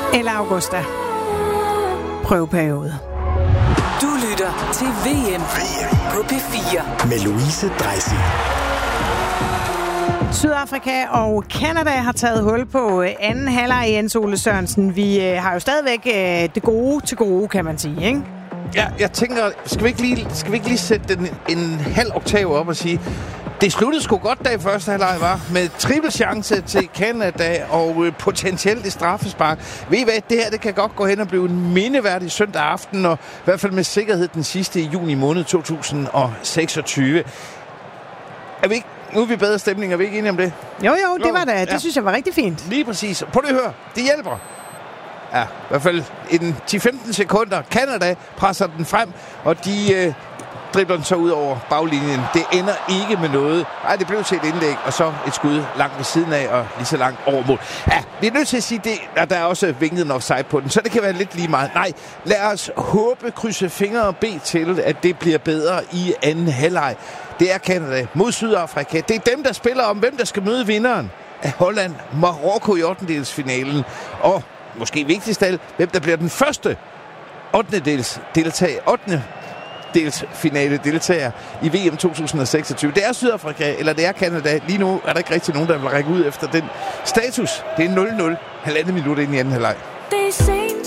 eller Augusta. Prøveperiode. Du lytter til VM på P4 med Louise Dreisig. Sydafrika og Canada har taget hul på anden halvleg i Jens Ole Sørensen. Vi har jo stadigvæk det gode til gode, kan man sige, ikke? Ja, jeg tænker, skal vi ikke lige sætte den en halv oktav op og sige, det sluttede sgu godt, da i første halvleg var, med triple chance til Canada og potentielt i straffespark. Ved I hvad, det her det kan godt gå hen og blive en mindeværdig søndag aften, og i hvert fald med sikkerhed den sidste i juni måned 2026. Er vi ikke, nu er vi bedre stemning, er vi ikke enige om det? Jo, det var da. Det synes jeg var rigtig fint. Lige præcis. Prøv lige at høre, det hjælper. Ja, i hvert fald en 10-15 sekunder. Canada presser den frem, og de dribler den så ud over baglinjen. Det ender ikke med noget. Nej, det blev til et indlæg, og så et skud langt ved siden af, og lige så langt over mål. Ja, vi er nødt til at sige det, at der er også vinket en offside på den, så det kan være lidt lige meget. Nej, lad os håbe, krydse fingre og bede til, at det bliver bedre i anden halvleg. Det er Canada mod Sydafrika. Det er dem, der spiller om, hvem der skal møde vinderen af Holland-Marokko i 8. Og måske vigtigst af alt, hvem der bliver den første 8. finale deltager i VM 2026. Det er Sydafrika, eller det er Canada. Lige nu er der ikke rigtig nogen, der vil række ud efter den status. Det er 0-0, halvandet minut ind i anden halvleg.